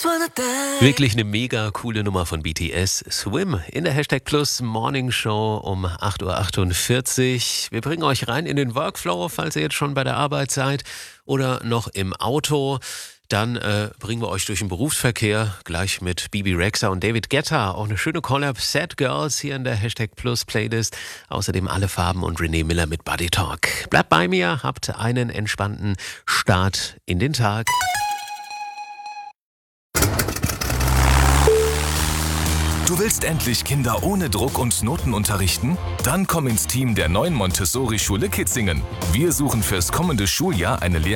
Wirklich eine mega coole Nummer von BTS. Swim in der Hashtag Plus Morning Show um 8:48 Uhr. Wir bringen euch rein in den Workflow, falls ihr jetzt schon bei der Arbeit seid oder noch im Auto. Dann bringen wir euch durch den Berufsverkehr, gleich mit Bibi Rexha und David Guetta. Auch eine schöne Collab, Sad Girls, hier in der Hashtag Plus Playlist. Außerdem Alle Farben und René Miller mit Body Talk. Bleibt bei mir, habt einen entspannten Start in den Tag. Du willst endlich Kinder ohne Druck und Noten unterrichten? Dann komm ins Team der neuen Montessori-Schule Kitzingen. Wir suchen fürs kommende Schuljahr eine